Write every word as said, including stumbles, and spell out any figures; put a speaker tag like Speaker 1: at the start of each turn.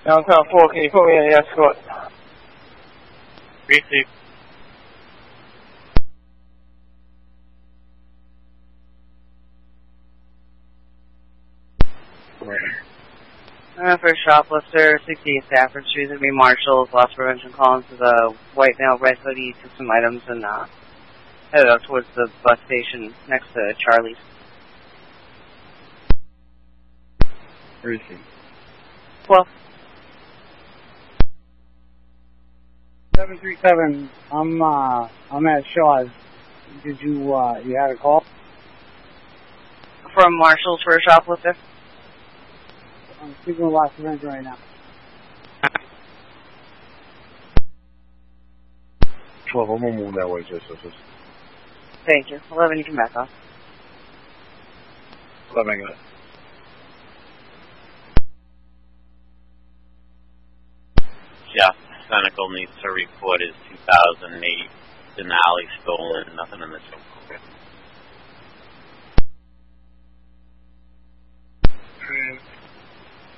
Speaker 1: Downtown four, can you put me in the escort?
Speaker 2: Receive.
Speaker 3: Uh, for shoplifter, sixty-eight Stafford Street, there'll be marshals, loss prevention calling to the white male, red hoodie, took some items and uh, headed up towards the bus station next to Charlie's.
Speaker 2: Receive.
Speaker 3: Well,
Speaker 4: seven three seven, I'm, uh, I'm at Shaw's. Did you, uh, you had a call?
Speaker 3: from marshals for a shoplifter?
Speaker 4: I'm speaking with loss prevention right now.
Speaker 2: twelve, I'm gonna move that way, just, just, just.
Speaker 3: Thank you. eleven, you can back off.
Speaker 2: eleven, got it.
Speaker 5: Jeff Senecal needs to report his two thousand eight Denali stolen. Nothing in the show.